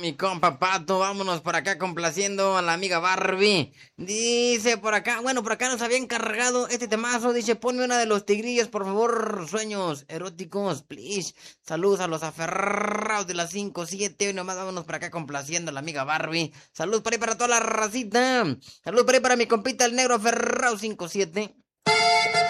Mi compa Pato, vámonos por acá complaciendo a la amiga Barbie. Dice por acá, bueno, por acá nos había encargado este temazo. Dice, ponme una de los tigrillos, por favor. Sueños eróticos, please. Saludos a los aferrados de las 5-7. Hoy nomás vámonos por acá complaciendo a la amiga Barbie. Saludos por ahí para toda la racita. Saludos por ahí para mi compita el negro aferrado 5-7.